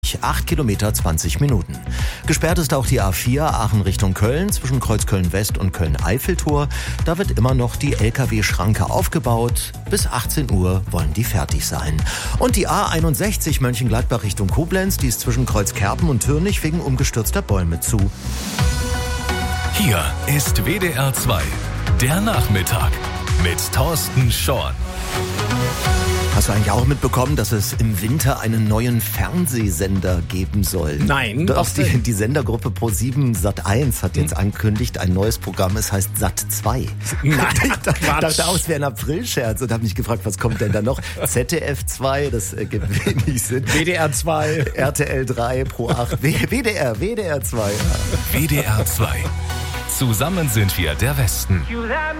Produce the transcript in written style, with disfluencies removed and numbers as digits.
A49, 8 Kilometer 20 Minuten. Gesperrt ist auch die A4 Aachen Richtung Köln zwischen Kreuz Köln-West und Köln-Eiffeltor. Da wird immer noch die LKW-Schranke aufgebaut. Bis 18 Uhr wollen die fertig sein. Und die A61 Mönchengladbach Richtung Koblenz, die ist zwischen Kreuzkerpen und Türnich wegen umgestürzter Bäume zu. Hier ist WDR 2, der Nachmittag mit Thorsten Schorn. Hast du eigentlich auch mitbekommen, dass es im Winter einen neuen Fernsehsender geben soll? Nein. Doch, die Sendergruppe Pro7 Sat1 hat jetzt angekündigt, ein neues Programm, es heißt Sat2. Nein, ich dachte auch, es wäre ein Aprilscherz und habe mich gefragt, was kommt denn da noch? ZDF 2, das ergibt wenig Sinn. WDR 2. RTL 3, Pro 8, WDR 2. WDR 2. Zusammen sind wir der Westen.